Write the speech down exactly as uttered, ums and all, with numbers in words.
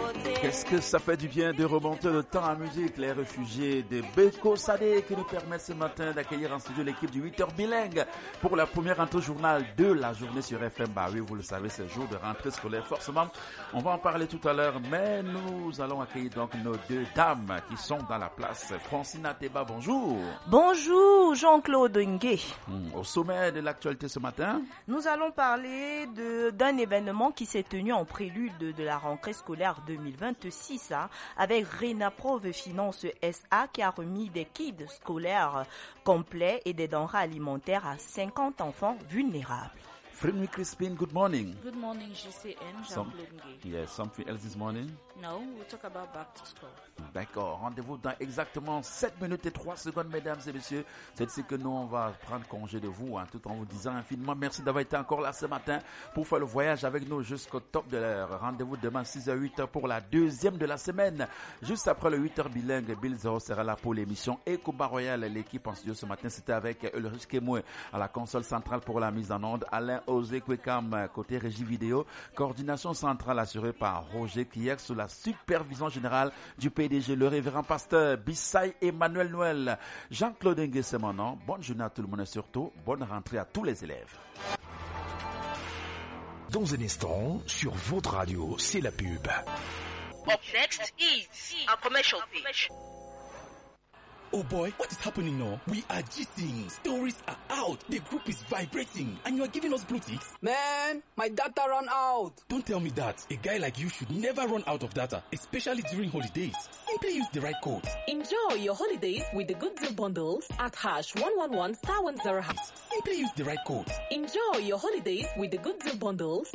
Qu'est-ce que ça fait du bien de remonter le temps en musique, les réfugiés de Beko Sadé qui nous permettent ce matin d'accueillir en studio l'équipe du huit heures bilingue pour la première entrée journal de la journée sur F M. Bah oui, vous le savez, c'est le jour de rentrée scolaire. Forcément, on va en parler tout à l'heure, mais nous allons accueillir donc nos deux dames qui sont dans la place. Francine Ateba, bonjour. Bonjour, Jean-Claude Ngué. Mmh, au sommet de l'actualité ce matin, nous allons parler de, d'un événement qui s'est tenu en prélude de, de la rentrée scolaire deux mille vingt-six hein, avec Renaprove Finance S A qui a remis des kits scolaires complets et des denrées alimentaires à cinquante enfants vulnérables. Frédéric Crispin, good morning. Good morning, J C N, Jean-Claude Ngué. Yes, something else this morning? No, we'll talk about back to school. D'accord, rendez-vous dans exactement sept minutes et trois secondes, mesdames et messieurs. C'est ici que nous, on va prendre congé de vous, hein, tout en vous disant infiniment merci d'avoir été encore là ce matin pour faire le voyage avec nous jusqu'au top de l'heure. Rendez-vous demain six heures huit pour la deuxième de la semaine. Juste après le huit heures bilingue, Bill Zero sera là pour l'émission Ecoba Royal. L'équipe en studio ce matin, c'était avec Ulrich Kemoué à la console centrale pour la mise en onde, Alain Osé Kwekam côté régie vidéo, coordination centrale assurée par Roger Kiek sous la supervision générale du P D G, le révérend pasteur Bissay Emmanuel Noël. Jean-Claude Ngué, c'est mon nom. Bonne journée à tout le monde et surtout, bonne rentrée à tous les élèves. Dans un instant, sur votre radio, c'est la pub. Up next is a commercial pitch. Oh boy, what is happening now? We are gisting. Stories are out. The group is vibrating. And you are giving us blue ticks? Man, my data run out. Don't tell me that. A guy like you should never run out of data, especially during holidays. Simply use the right code. Enjoy your holidays with the Good Deal bundles at hash one one one star one zero hash. Simply use the right code. Enjoy your holidays with the Good Deal bundles